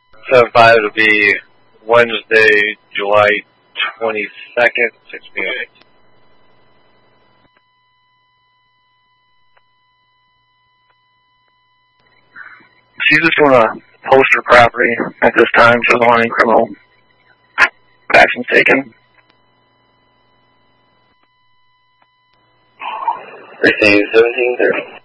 7-5 will be Wednesday, July 22nd, 6 p.m. She's just going to post her property at this time. She doesn't want any criminal actions taken. Receive 1730.